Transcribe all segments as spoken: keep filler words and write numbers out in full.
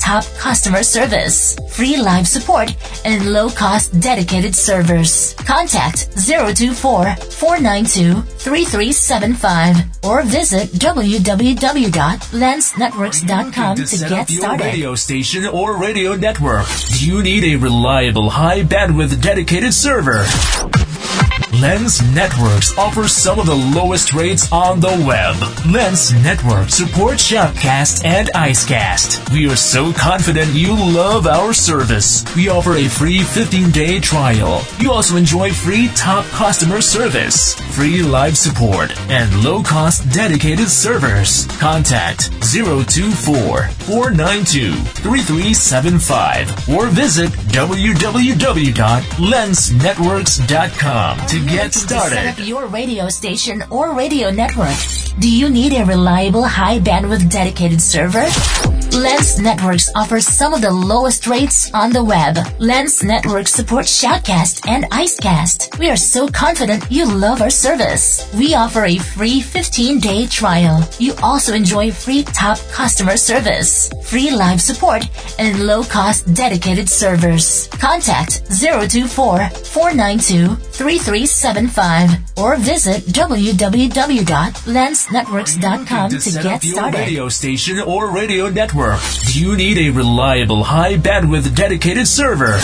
top customer service, free live support, and low-cost dedicated servers. Contact zero two four, four nine two, three three seven five or visit w w w dot lens networks dot com to, to set get up your started. Radio station or radio network. Do you need a reliable, high bandwidth dedicated server? Lens Networks offers some of the lowest rates on the web. Lens Networks supports Shoutcast and Icecast. We are so confident you love our service. We offer a free fifteen-day trial. You also enjoy free top customer service, free live support, and low-cost dedicated servers. Contact zero two four, four nine two, three three seven five or visit w w w dot lens networks dot com to get started. To set up your radio station or radio network, do you need a reliable, high bandwidth dedicated server? Lens Networks offers some of the lowest rates on the web. Lens Networks supports Shoutcast and Icecast. We are so confident you love our service. We offer a free fifteen-day trial. You also enjoy free top customer service, free live support, and low-cost dedicated servers. Contact zero two four, four nine two, three three seven five or visit w w w dot lens networks dot com to, to set get up your started. Radio station or radio network. Do you need a reliable, high bandwidth dedicated server?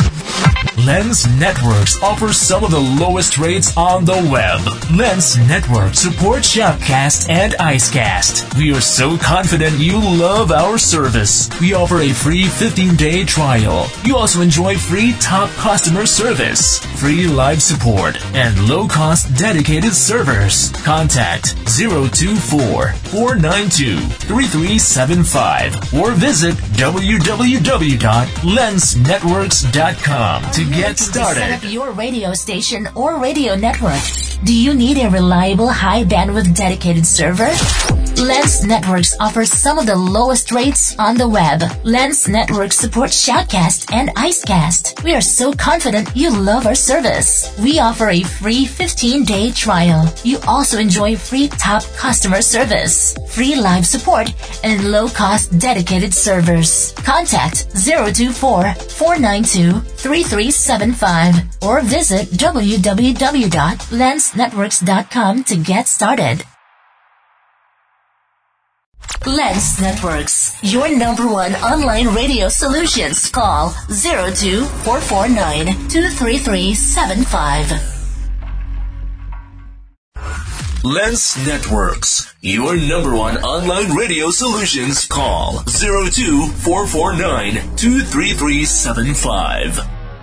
Lens Networks offers some of the lowest rates on the web. Lens Networks supports Shoutcast and Icecast. We are so confident you love our service. We offer a free fifteen-day trial. You also enjoy free top customer service, free live support, and low-cost dedicated servers. Contact zero two four, four nine two, three three seven five or visit w w w dot lens networks dot com to get started. To set up your radio station or radio network, do you need a reliable, high bandwidth dedicated server? Lens Networks offers some of the lowest rates on the web. Lens Networks supports Shoutcast and Icecast. We are so confident you love our service. We offer a free fifteen-day trial. You also enjoy free top customer service, free live support, and low-cost dedicated servers. Contact zero two four, four nine two, three three seven five or visit w w w dot lens networks dot com to get started. Lens Networks, your number one online radio solutions. Call zero two four four nine, two three three seven five. Lens Networks, your number one online radio solutions. Call zero two four four nine, two three three seven five.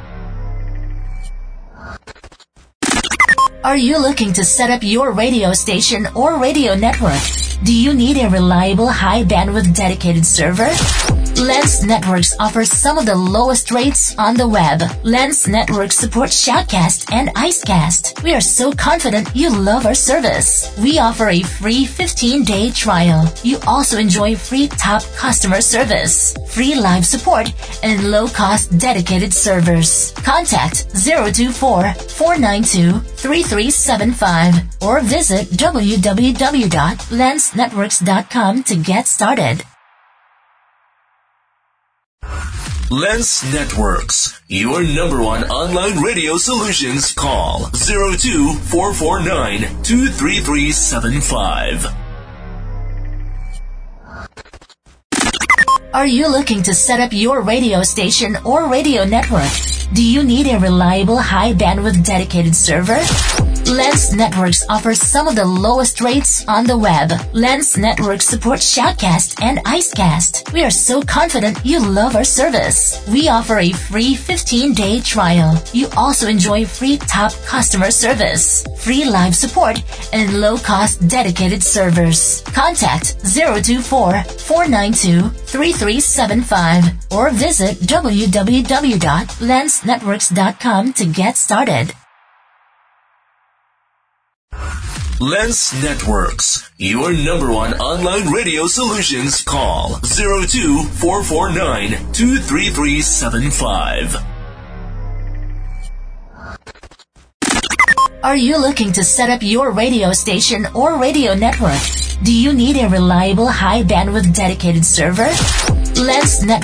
Are you looking to set up your radio station or radio network? Do you need a reliable, high bandwidth dedicated server? Lens Networks offers some of the lowest rates on the web. Lens Networks supports Shoutcast and Icecast. We are so confident you love our service. We offer a free fifteen-day trial. You also enjoy free top customer service, free live support, and low-cost dedicated servers. Contact zero two four, four nine two, three three seven five or visit w w w dot lens networks dot com to get started. Lens Networks, your number one online radio solutions. Call zero two four four nine, two three three seven five. Are you looking to set up your radio station or radio network? Do you need a reliable, high bandwidth dedicated server? Lens Networks offers some of the lowest rates on the web. Lens Networks supports Shoutcast and Icecast. We are so confident you love our service. We offer a free fifteen-day trial. You also enjoy free top customer service, free live support, and low-cost dedicated servers. Contact zero two four, four nine two, three three seven five or visit w w w dot lens networks dot com to get started. Lens Networks, your number one online radio solutions. Call zero two four four nine, two three three seven five. Are you looking to set up your radio station or radio network? Do you need a reliable, high bandwidth dedicated server? Lens Networks